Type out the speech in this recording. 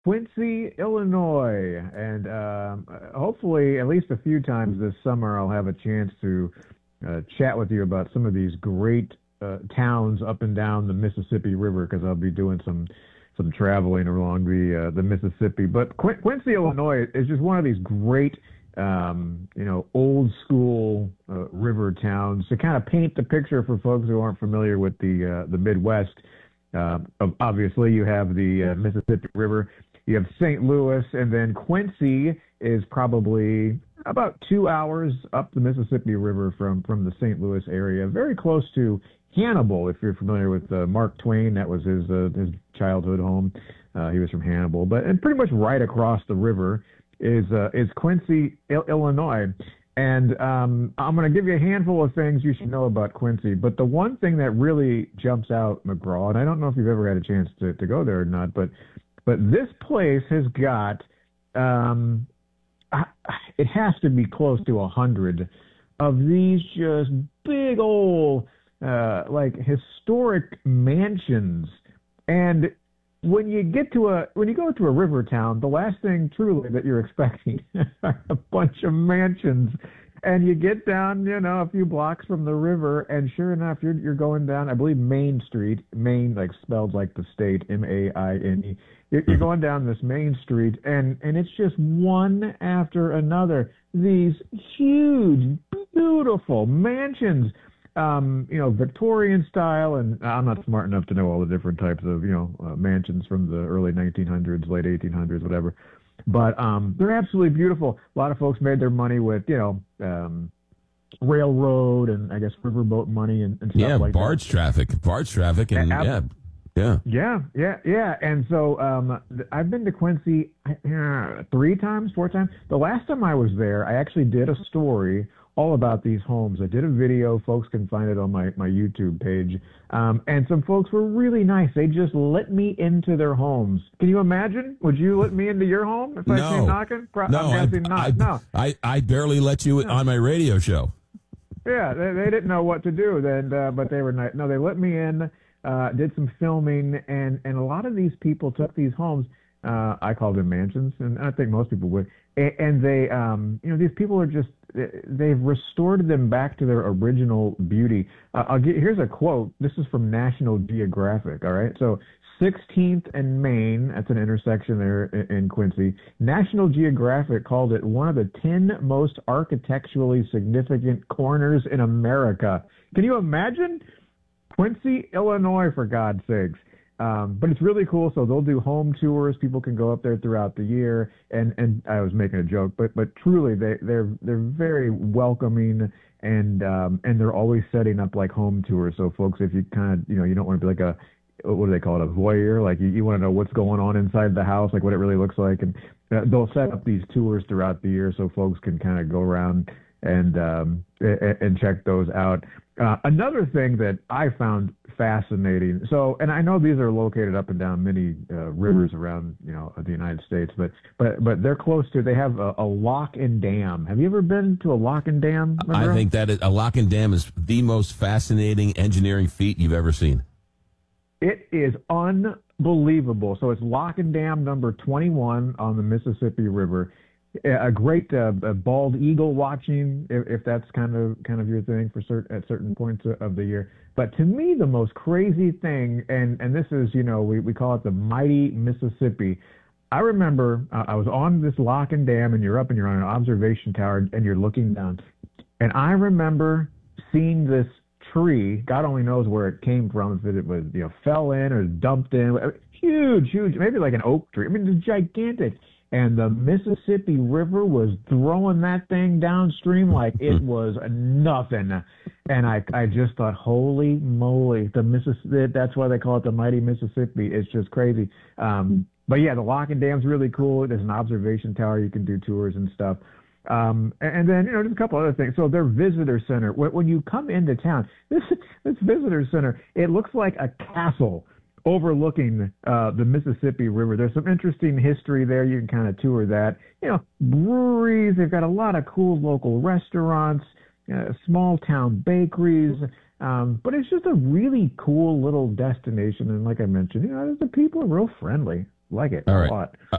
Quincy, Illinois, and hopefully at least a few times this summer I'll have a chance to chat with you about some of these great towns up and down the Mississippi River because I'll be doing some traveling along the Mississippi. But Quincy, Illinois is just one of these great old school river towns to kind of paint the picture for folks who aren't familiar with the Midwest. Obviously, you have the Mississippi River. You have St. Louis, and then Quincy is probably about 2 hours up the Mississippi River from the St. Louis area, very close to Hannibal. If you're familiar with Mark Twain, that was his childhood home. He was from Hannibal, and pretty much right across the river is Quincy, Illinois. And I'm going to give you a handful of things you should know about Quincy. But the one thing that really jumps out, McGraw, and I don't know if you've ever had a chance to go there or not, but this place has got, it has to be close to 100 of these just big old, like historic mansions. And when you go to a river town, the last thing truly that you're expecting are a bunch of mansions. And you get down, a few blocks from the river, and sure enough, you're going down, I believe, Main Street, Maine, like spelled like the state, Maine. You're going down this Main Street, and it's just one after another. These huge, beautiful mansions, Victorian style, and I'm not smart enough to know all the different types of, mansions from the early 1900s, late 1800s, whatever. But they're absolutely beautiful. A lot of folks made their money with, railroad and I guess riverboat money and stuff like barge traffic, and yeah. And so I've been to Quincy 4 times. The last time I was there, I actually did a story all about these homes. I did a video. Folks can find it on my YouTube page. And some folks were really nice. They just let me into their homes. Can you imagine? Would you let me into your home if I came knocking? I'm guessing not. No. I barely let you on my radio show. Yeah, they didn't know what to do then, but they were nice. No, they let me in, did some filming, and a lot of these people took these homes. I call them mansions, and I think most people would. And they, these people are just, they've restored them back to their original beauty. Here's a quote. This is from National Geographic, all right? So 16th and Main, that's an intersection there in Quincy. National Geographic called it one of the 10 most architecturally significant corners in America. Can you imagine? Quincy, Illinois, for God's sakes. But it's really cool. So they'll do home tours. People can go up there throughout the year. And I was making a joke, but truly they're very welcoming, and they're always setting up like home tours. So folks, if you kind of, you don't want to be like what do they call it? A voyeur. Like you want to know what's going on inside the house, like what it really looks like. And they'll set up these tours throughout the year so folks can kind of go around and check those out. Another thing that I found fascinating. So, and I know these are located up and down many rivers around, the United States, but they're close to. They have a lock and dam. Have you ever been to a lock and dam? I think that a lock and dam is the most fascinating engineering feat you've ever seen. It is unbelievable. So it's lock and dam number 21 on the Mississippi River. A great bald eagle watching, if that's kind of your thing at certain points of the year. But to me, the most crazy thing, and this is, we call it the mighty Mississippi. I remember I was on this lock and dam, and you're up and you're on an observation tower and you're looking down. And I remember seeing this tree. God only knows where it came from, if it was, fell in or dumped in. Huge, maybe like an oak tree. I mean, it's gigantic. And the Mississippi River was throwing that thing downstream like it was nothing. And I just thought, holy moly, that's why they call it the mighty Mississippi. It's just crazy. But yeah, the lock and dam's really cool. There's an observation tower. You can do tours and stuff. And then, just a couple other things. So their visitor center, when you come into town, this visitor center, it looks like a castle overlooking the Mississippi River. There's some interesting history there. You can kind of tour that. Breweries. They've got a lot of cool local restaurants, small town bakeries. But it's just a really cool little destination. And like I mentioned, the people are real friendly. like it All a right. lot.